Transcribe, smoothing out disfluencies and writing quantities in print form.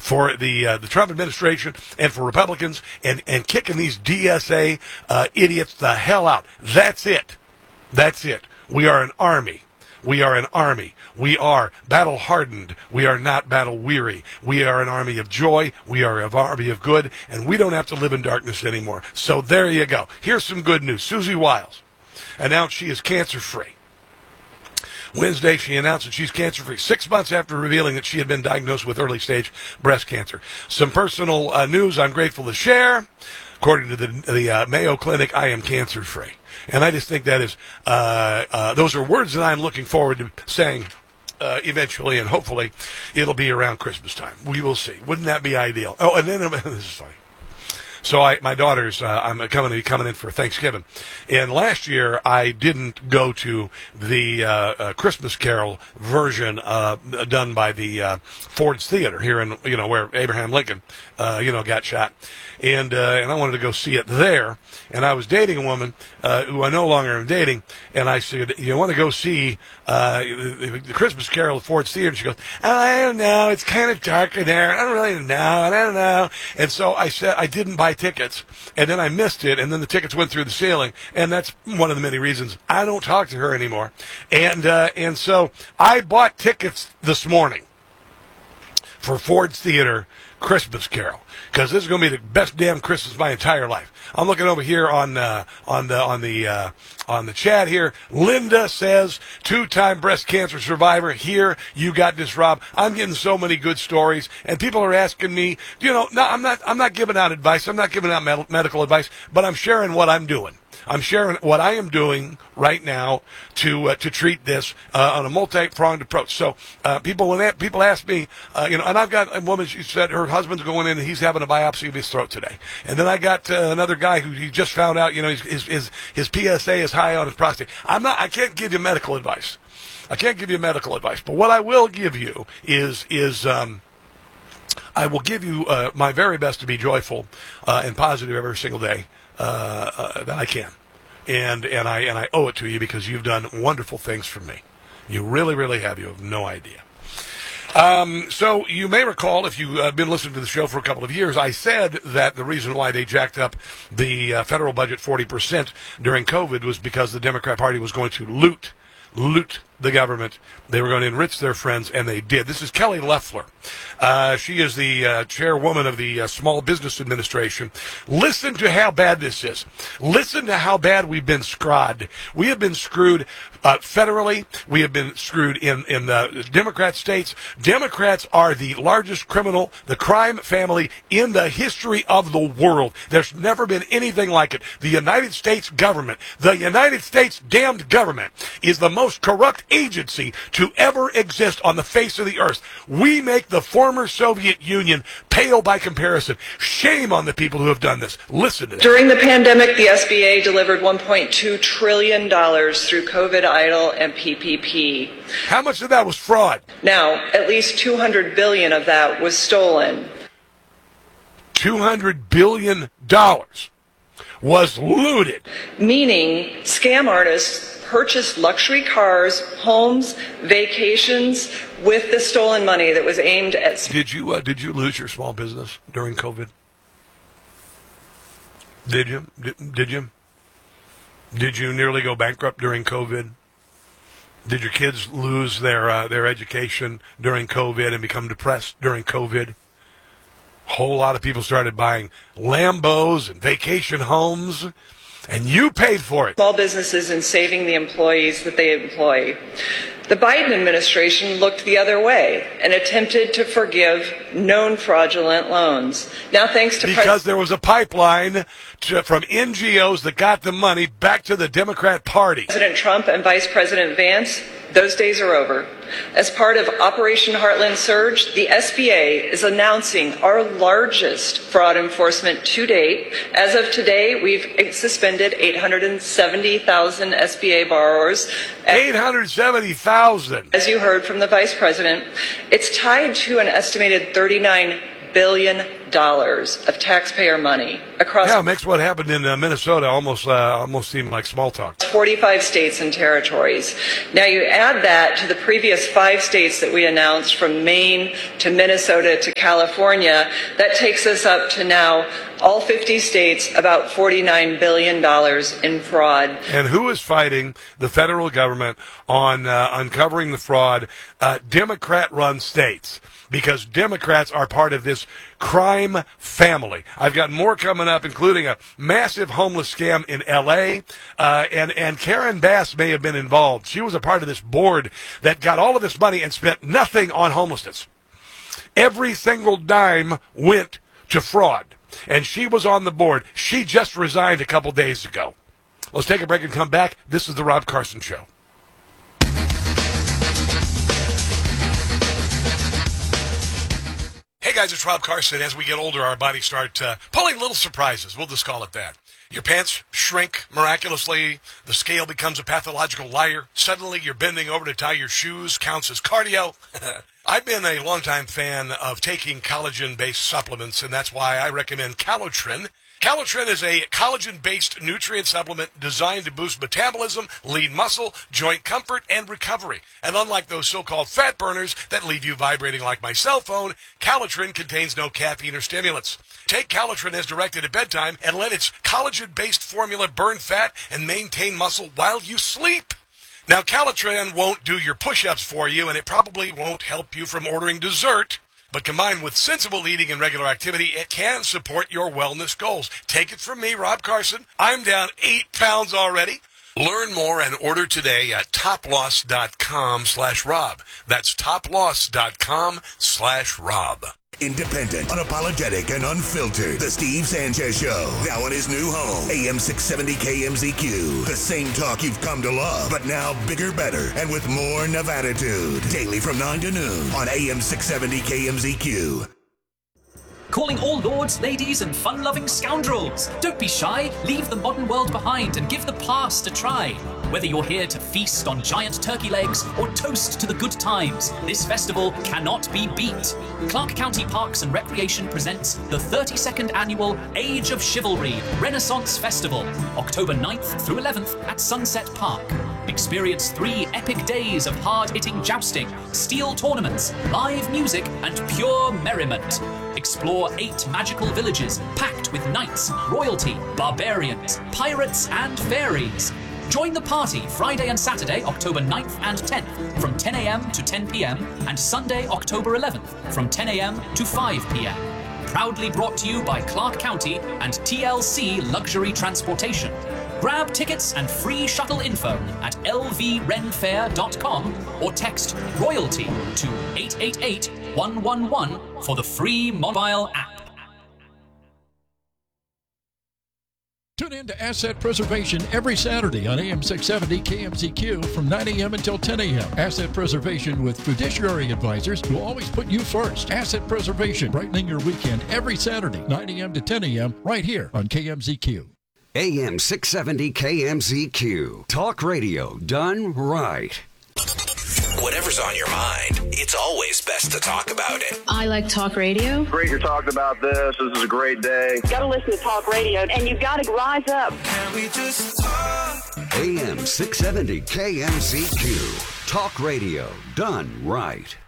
for the Trump administration and for Republicans and kicking these DSA idiots the hell out. That's it. That's it. We are an army. We are an army. We are battle-hardened. We are not battle-weary. We are an army of joy. We are an army of good, and we don't have to live in darkness anymore. So there you go. Here's some good news. Susie Wiles announced she is cancer-free. Wednesday, she announced that she's cancer-free 6 months after revealing that she had been diagnosed with early-stage breast cancer. Some personal news I'm grateful to share. According to the Mayo Clinic, I am cancer-free. And I just think that is, those are words that I'm looking forward to saying eventually, and hopefully it'll be around Christmas time. We will see. Wouldn't that be ideal? Oh, and then, this is funny. So my daughter's, I'm coming in for Thanksgiving. And last year I didn't go to the Christmas Carol version done by the Ford's Theater here in, where Abraham Lincoln, got shot. And I wanted to go see it there. And I was dating a woman who I no longer am dating. And I said, you want to go see the Christmas Carol at Ford's Theater? And she goes, oh, I don't know. It's kind of dark in there. I don't really know. I don't know. And so I said I didn't buy tickets. And then I missed it. And then the tickets went through the ceiling. And that's one of the many reasons I don't talk to her anymore. And so I bought tickets this morning for Ford's Theater Christmas Carol, because this is going to be the best damn Christmas of my entire life. I'm looking over here on the chat here. Linda says, 2-time breast cancer survivor. Here, you got this, Rob. I'm getting so many good stories, and people are asking me, no, I'm not giving out advice. I'm not giving out medical advice, but I'm sharing what I'm doing. I'm sharing what I am doing right now to treat this on a multi-pronged approach. So people ask me, and I've got a woman. She said her husband's going in and he's having a biopsy of his throat today. And then I got another guy who he just found out, his PSA is high on his prostate. I can't give you medical advice. I can't give you medical advice. But what I will give you is I will give you my very best to be joyful and positive every single day that I can, and I owe it to you because you've done wonderful things for me. You really, really have. You have no idea. So you may recall, if you've been listening to the show for a couple of years, I said that the reason why they jacked up the federal budget 40% during COVID was because the Democrat Party was going to loot the government. They were going to enrich their friends, and they did. This is Kelly Loeffler. She is the chairwoman of the Small Business Administration. Listen to how bad this is. Listen to how bad we've been screwed. We have been screwed federally. We have been screwed in the Democrat states. Democrats are the largest the crime family in the history of the world. There's never been anything like it. The United States government, the United States damned government, is the most corrupt agency to ever exist on the face of the earth. We make the former Soviet Union pale by comparison. Shame on the people who have done this. Listen to this. During the pandemic, the SBA delivered $1.2 trillion through COVID EIDL and PPP. How much of that was fraud? Now, at least $200 billion of that was stolen. $200 billion was looted. Meaning, scam artists purchased luxury cars, homes, vacations with the stolen money that was aimed at... Did you lose your small business during COVID? Did you? Did you nearly go bankrupt during COVID? Did your kids lose their education during COVID and become depressed during COVID? A whole lot of people started buying Lambos and vacation homes, and you paid for it. Small businesses and saving the employees that they employ. The Biden administration looked the other way and attempted to forgive known fraudulent loans. Now, thanks to... Because there was a pipeline from NGOs that got the money back to the Democrat Party. President Trump and Vice President Vance, those days are over. As part of Operation Heartland Surge, the SBA is announcing our largest fraud enforcement to date. As of today, we've suspended 870,000 SBA borrowers. 870,000. As you heard from the Vice President, it's tied to an estimated $39 billion of taxpayer money across Yeah, it makes what happened in Minnesota almost seem like small talk. 45 states and territories. Now you add that to the previous 5 states that we announced, from Maine to Minnesota to California, that takes us up to now, all 50 states, about $49 billion in fraud. And who is fighting the federal government on uncovering the fraud? Democrat-run states. Because Democrats are part of this crime family. I've got more coming up, including a massive homeless scam in L.A., and Karen Bass may have been involved. She was a part of this board that got all of this money and spent nothing on homelessness. Every single dime went to fraud, and she was on the board. She just resigned a couple days ago. Let's take a break and come back. This is The Rob Carson Show. Hey guys, it's Rob Carson. As we get older, our bodies start pulling little surprises. We'll just call it that. Your pants shrink miraculously. The scale becomes a pathological liar. Suddenly, you're bending over to tie your shoes. Counts as cardio. I've been a longtime fan of taking collagen-based supplements, and that's why I recommend Calotren. Calotren is a collagen-based nutrient supplement designed to boost metabolism, lean muscle, joint comfort, and recovery. And unlike those so-called fat burners that leave you vibrating like my cell phone, Calotren contains no caffeine or stimulants. Take Calotren as directed at bedtime and let its collagen-based formula burn fat and maintain muscle while you sleep. Now, Calotren won't do your push-ups for you, and it probably won't help you from ordering dessert. But combined with sensible eating and regular activity, it can support your wellness goals. Take it from me, Rob Carson. I'm down 8 pounds already. Learn more and order today at toploss.com/Rob. That's toploss.com/Rob. Independent, unapologetic, and unfiltered. The Steve Sanchez Show. Now in his new home, AM 670 KMZQ. The same talk you've come to love, but now bigger, better, and with more Nevada-tude. Daily from 9 to noon on AM 670 KMZQ. Calling all lords, ladies, and fun-loving scoundrels. Don't be shy. Leave the modern world behind and give the past a try. Whether you're here to feast on giant turkey legs or toast to the good times, this festival cannot be beat. Clark County Parks and Recreation presents the 32nd annual Age of Chivalry Renaissance Festival, October 9th through 11th at Sunset Park. Experience 3 epic days of hard-hitting jousting, steel tournaments, live music, and pure merriment. Explore 8 magical villages packed with knights, royalty, barbarians, pirates, and fairies. Join the party Friday and Saturday, October 9th and 10th from 10 a.m. to 10 p.m. and Sunday, October 11th from 10 a.m. to 5 p.m. Proudly brought to you by Clark County and TLC Luxury Transportation. Grab tickets and free shuttle info at lvrenfair.com or text royalty to 888-111 for the free mobile app. Tune in to Asset Preservation every Saturday on AM 670 KMZQ from 9 a.m. until 10 a.m. Asset Preservation with fiduciary advisors who always put you first. Asset Preservation, brightening your weekend every Saturday, 9 a.m. to 10 a.m. right here on KMZQ. AM 670 KMZQ. Talk radio done right. Whatever's on your mind, it's always best to talk about it. I like talk radio. Great you're talking about this. This is a great day. Got to listen to talk radio, and you've got to rise up. Can we just talk? AM 670 KMZQ. Talk radio done right.